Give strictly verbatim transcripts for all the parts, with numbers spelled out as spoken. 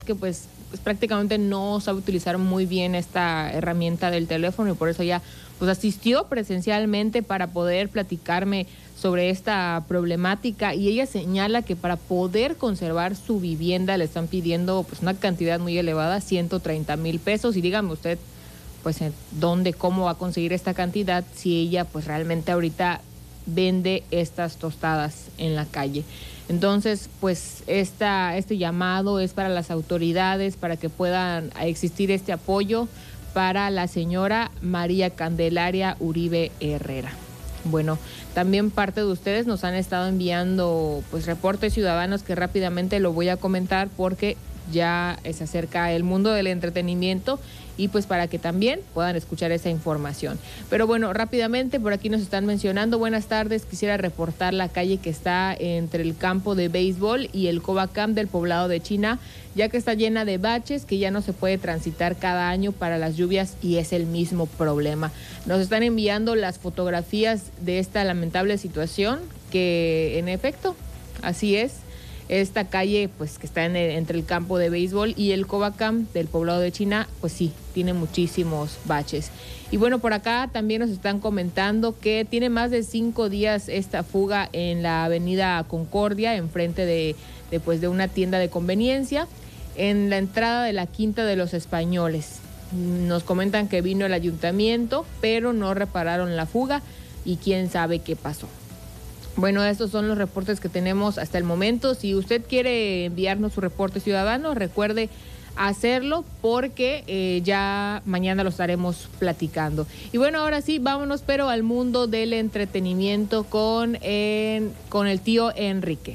que pues, pues prácticamente no sabe utilizar muy bien esta herramienta del teléfono y por eso ella pues asistió presencialmente para poder platicarme sobre esta problemática, y ella señala que para poder conservar su vivienda le están pidiendo pues una cantidad muy elevada, ciento treinta mil pesos, y dígame usted pues dónde, cómo va a conseguir esta cantidad si ella pues realmente ahorita vende estas tostadas en la calle. Entonces, pues esta, este llamado es para las autoridades para que puedan existir este apoyo para la señora María Candelaria Uribe Herrera. Bueno, también parte de ustedes nos han estado enviando pues reportes ciudadanos que rápidamente lo voy a comentar porque ya se acerca el mundo del entretenimiento y pues para que también puedan escuchar esa información. Pero bueno, rápidamente por aquí nos están mencionando, buenas tardes, quisiera reportar la calle que está entre el campo de béisbol y el Covacam del poblado de China, ya que está llena de baches que ya no se puede transitar cada año para las lluvias y es el mismo problema. Nos están enviando las fotografías de esta lamentable situación que en efecto, así es. Esta calle, pues que está en el, entre el campo de béisbol y el Covacam del poblado de China, pues sí, tiene muchísimos baches. Y bueno, por acá también nos están comentando que tiene más de cinco días esta fuga en la avenida Concordia, enfrente de, de, pues, de una tienda de conveniencia, en la entrada de la Quinta de los Españoles. Nos comentan que vino el ayuntamiento, pero no repararon la fuga y quién sabe qué pasó. Bueno, estos son los reportes que tenemos hasta el momento. Si usted quiere enviarnos su reporte ciudadano, recuerde hacerlo porque eh, ya mañana lo estaremos platicando. Y bueno, ahora sí, vámonos pero al mundo del entretenimiento con, eh, con el tío Enrique.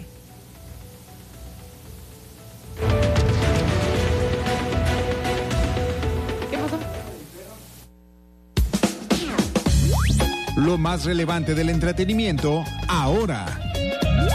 ¿Qué pasó? Lo más relevante del entretenimiento ahora.